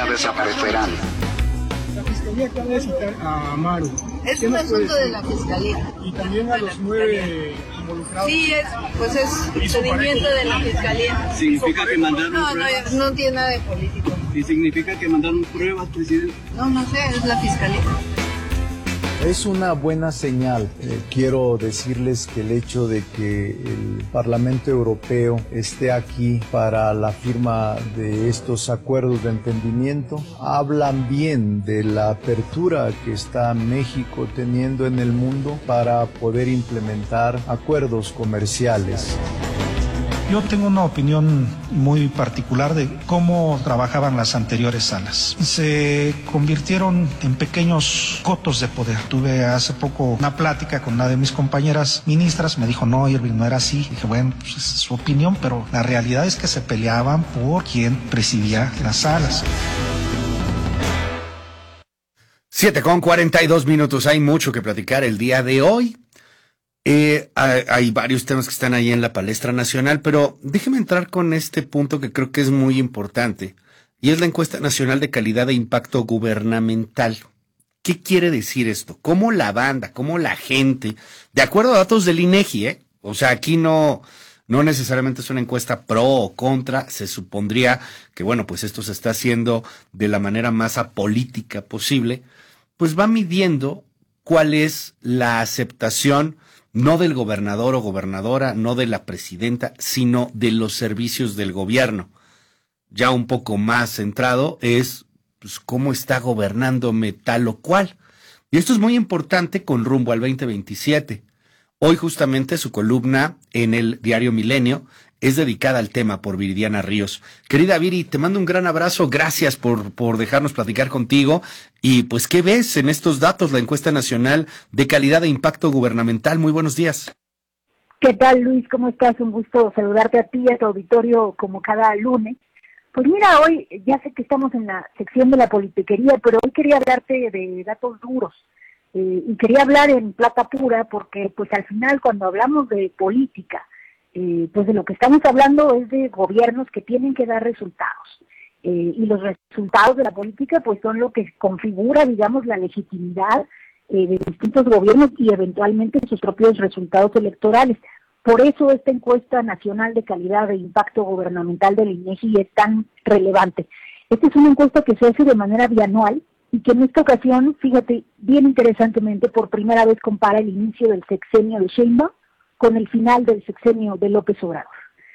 ya desaparecerán. La Fiscalía acaba de citar a Amaru. Es un asunto de la Fiscalía. Y también a los 9 involucrados. Sí, es procedimiento de la Fiscalía. ¿Significa que mandaron pruebas? No tiene nada de político. ¿Y significa que mandaron pruebas, presidente? No sé, es la Fiscalía. Es una buena señal. Quiero decirles que el hecho de que el Parlamento Europeo esté aquí para la firma de estos acuerdos de entendimiento hablan bien de la apertura que está México teniendo en el mundo para poder implementar acuerdos comerciales. Yo tengo una opinión muy particular de cómo trabajaban las anteriores salas. Se convirtieron en pequeños cotos de poder. Tuve hace poco una plática con una de mis compañeras ministras, me dijo, no, Irving, no era así. Dije, bueno, pues es su opinión, pero la realidad es que se peleaban por quién presidía las salas. 7:42. Hay mucho que platicar el día de hoy. Hay varios temas que están ahí en la palestra nacional, pero déjeme entrar con este punto que creo que es muy importante, y es la encuesta nacional de calidad de impacto gubernamental. ¿Qué quiere decir esto? ¿Cómo la banda, cómo la gente, de acuerdo a datos del INEGI, o sea, aquí no necesariamente es una encuesta pro o contra, se supondría que, bueno, pues esto se está haciendo de la manera más apolítica posible, pues va midiendo cuál es la aceptación no del gobernador o gobernadora, no de la presidenta, sino de los servicios del gobierno. Ya un poco más centrado es pues, cómo está gobernándome tal o cual. Y esto es muy importante con rumbo al 2027. Hoy justamente su columna en el diario Milenio es dedicada al tema por Viridiana Ríos. Querida Viri, te mando un gran abrazo, gracias por dejarnos platicar contigo. Y pues, ¿qué ves en estos datos, la encuesta nacional de calidad de impacto gubernamental? Muy buenos días. ¿Qué tal, Luis? ¿Cómo estás? Un gusto saludarte a ti y a tu auditorio como cada lunes. Pues mira, hoy ya sé que estamos en la sección de la politiquería, pero hoy quería hablarte de datos duros. Y quería hablar en plata pura porque pues al final cuando hablamos de política, pues de lo que estamos hablando es de gobiernos que tienen que dar resultados. Y los resultados de la política pues son lo que configura, digamos, la legitimidad de distintos gobiernos y eventualmente sus propios resultados electorales. Por eso esta encuesta nacional de calidad de impacto gubernamental del INEGI es tan relevante. Esta es una encuesta que se hace de manera bianual y que en esta ocasión, fíjate, bien interesantemente, por primera vez compara el inicio del sexenio de Sheinbaum con el final del sexenio de López Obrador.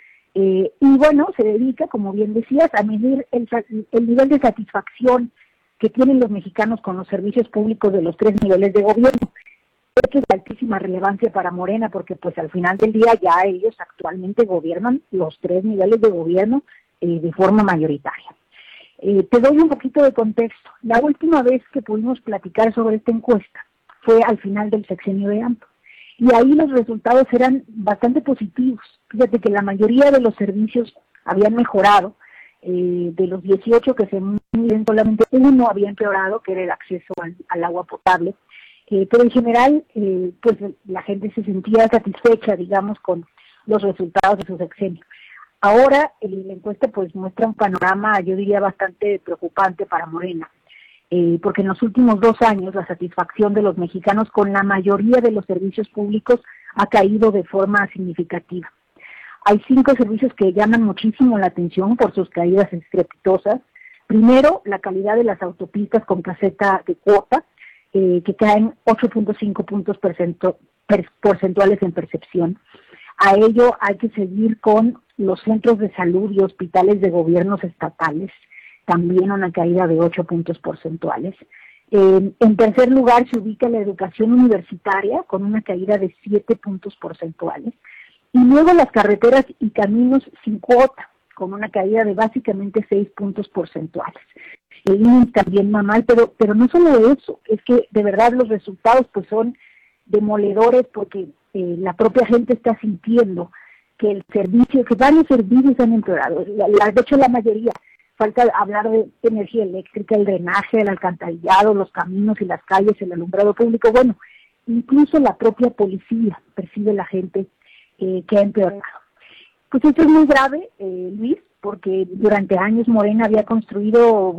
Y bueno, se dedica, como bien decías, a medir el nivel de satisfacción que tienen los mexicanos con los servicios públicos de los tres niveles de gobierno. Esto es de altísima relevancia para Morena, porque pues al final del día ya ellos actualmente gobiernan los tres niveles de gobierno de forma mayoritaria. Te doy un poquito de contexto. La última vez que pudimos platicar sobre esta encuesta fue al final del sexenio de AMLO. Y ahí los resultados eran bastante positivos. Fíjate que la mayoría de los servicios habían mejorado. De los 18 que se miden, solamente uno había empeorado, que era el acceso al agua potable. Pero en general, pues la gente se sentía satisfecha, digamos, con los resultados de su sexenio. Ahora, la encuesta pues muestra un panorama, yo diría, bastante preocupante para Morena. Porque en los últimos 2 años la satisfacción de los mexicanos con la mayoría de los servicios públicos ha caído de forma significativa. Hay 5 servicios que llaman muchísimo la atención por sus caídas estrepitosas. Primero, la calidad de las autopistas con caseta de cuota, que caen 8.5 puntos porcentuales en percepción. A ello hay que seguir con los centros de salud y hospitales de gobiernos estatales, también una caída de 8 puntos porcentuales. En tercer lugar se ubica la educación universitaria con una caída de 7 puntos porcentuales. Y luego las carreteras y caminos sin cuota, con una caída de básicamente 6 puntos porcentuales. El INE también va mal, pero no solo eso, es que de verdad los resultados pues son demoledores porque la propia gente está sintiendo que el servicio, que varios servicios han empeorado. De hecho la mayoría. Falta hablar de energía eléctrica, el drenaje, el alcantarillado, los caminos y las calles, el alumbrado público. Bueno, incluso la propia policía percibe la gente que ha empeorado. Pues esto es muy grave, Luis, porque durante años Morena había construido